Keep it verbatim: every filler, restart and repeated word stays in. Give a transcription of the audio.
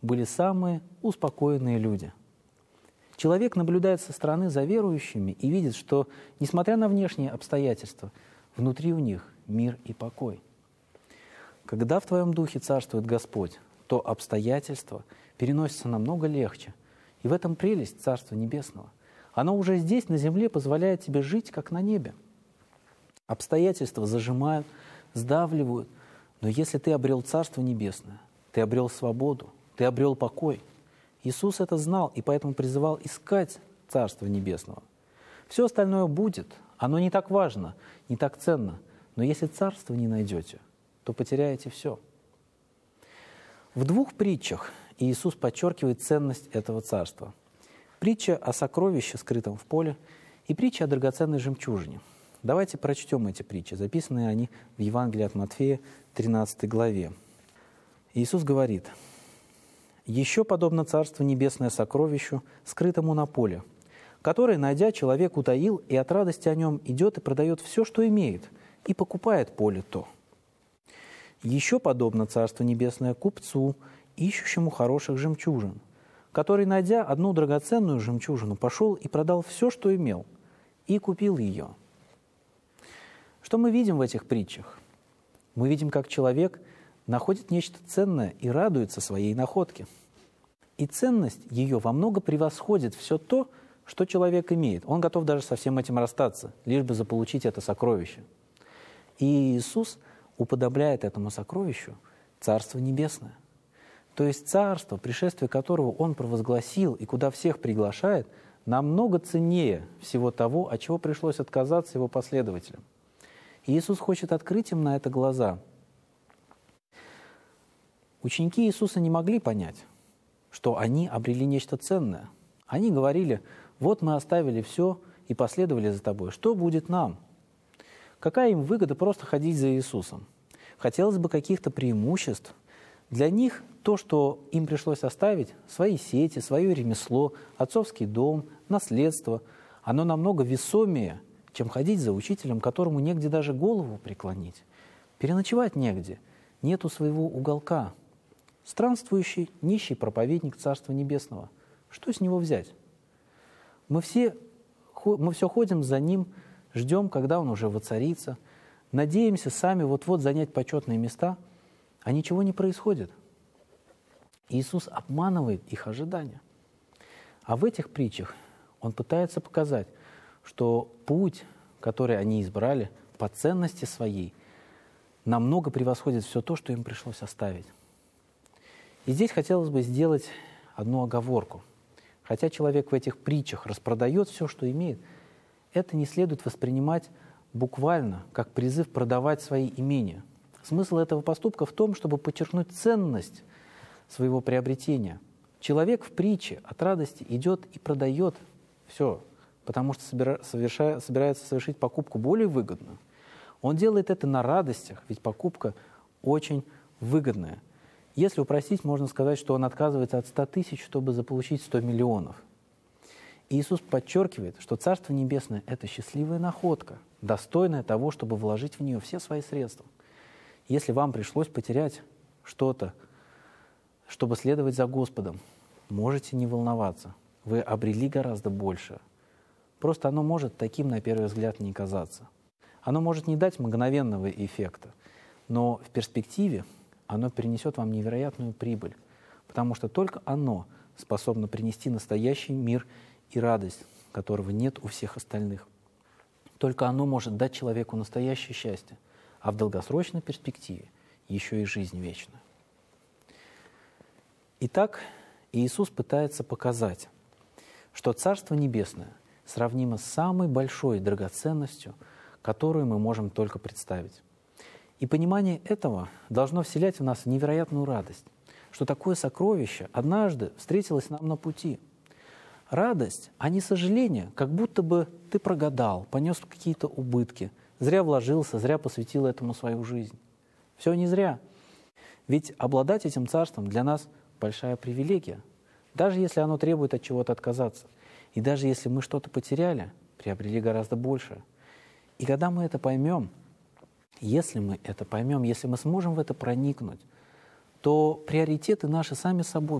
были самые успокоенные люди. Человек наблюдает со стороны за верующими и видит, что, несмотря на внешние обстоятельства, внутри у них мир и покой. Когда в твоем духе царствует Господь, то обстоятельства переносятся намного легче. И в этом прелесть Царства Небесного. Оно уже здесь, на земле, позволяет тебе жить, как на небе. Обстоятельства зажимают, сдавливают. Но если ты обрел Царство Небесное, ты обрел свободу, ты обрел покой. Иисус это знал и поэтому призывал искать Царство Небесного. Все остальное будет, оно не так важно, не так ценно. Но если Царство не найдете, то потеряете все. В двух притчах Иисус подчеркивает ценность этого Царства. Притча о сокровище, скрытом в поле, и притча о драгоценной жемчужине. Давайте прочтем эти притчи. Записаны они в Евангелии от Матфея, тринадцатой главе. Иисус говорит: «Еще подобно Царство Небесное сокровищу, скрытому на поле, которое, найдя, человек утаил, и от радости о нем идет и продает все, что имеет, и покупает поле то. Еще подобно Царство Небесное купцу, ищущему хороших жемчужин, который, найдя одну драгоценную жемчужину, пошел и продал все, что имел, и купил ее». Что мы видим в этих притчах? Мы видим, как человек находит нечто ценное и радуется своей находке. И ценность ее во много превосходит все то, что человек имеет. Он готов даже со всем этим расстаться, лишь бы заполучить это сокровище. И Иисус уподобляет этому сокровищу Царство Небесное. То есть Царство, пришествие которого Он провозгласил и куда всех приглашает, намного ценнее всего того, от чего пришлось отказаться Его последователям. И Иисус хочет открыть им на это глаза. Ученики Иисуса не могли понять, что они обрели нечто ценное. Они говорили: «Вот мы оставили все и последовали за Тобой. Что будет нам?» Какая им выгода просто ходить за Иисусом? Хотелось бы каких-то преимуществ. Для них то, что им пришлось оставить, свои сети, свое ремесло, отцовский дом, наследство, оно намного весомее, чем ходить за учителем, которому негде даже голову преклонить. Переночевать негде, нету своего уголка. Странствующий, нищий проповедник Царства Небесного. Что с него взять? Мы все, мы все ходим за ним, ждем, когда он уже воцарится, надеемся сами вот-вот занять почетные места, а ничего не происходит. Иисус обманывает их ожидания. А в этих притчах Он пытается показать, что путь, который они избрали, по ценности своей, намного превосходит все то, что им пришлось оставить. И здесь хотелось бы сделать одну оговорку. Хотя человек в этих притчах распродает все, что имеет, это не следует воспринимать буквально, как призыв продавать свои имения. Смысл этого поступка в том, чтобы подчеркнуть ценность своего приобретения. Человек в притче от радости идет и продает все, потому что собира, соверша, собирается совершить покупку более выгодную. Он делает это на радостях, ведь покупка очень выгодная. Если упростить, можно сказать, что он отказывается от ста тысяч, чтобы заполучить сто миллионов. И Иисус подчеркивает, что Царство Небесное – это счастливая находка, достойная того, чтобы вложить в нее все свои средства. Если вам пришлось потерять что-то, чтобы следовать за Господом, можете не волноваться. Вы обрели гораздо больше. Просто оно может таким, на первый взгляд, не казаться. Оно может не дать мгновенного эффекта, но в перспективе оно принесет вам невероятную прибыль, потому что только оно способно принести настоящий мир и радость, которого нет у всех остальных. Только оно может дать человеку настоящее счастье, а в долгосрочной перспективе еще и жизнь вечную. Итак, Иисус пытается показать, что Царство Небесное сравнимо с самой большой драгоценностью, которую мы можем только представить. И понимание этого должно вселять в нас невероятную радость, что такое сокровище однажды встретилось нам на пути. Радость, а не сожаление, как будто бы ты прогадал, понес какие-то убытки, зря вложился, зря посвятил этому свою жизнь. Все не зря. Ведь обладать этим царством для нас большая привилегия, даже если оно требует от чего-то отказаться. И даже если мы что-то потеряли, приобрели гораздо больше. И когда мы это поймем, если мы это поймем, если мы сможем в это проникнуть, то приоритеты наши сами собой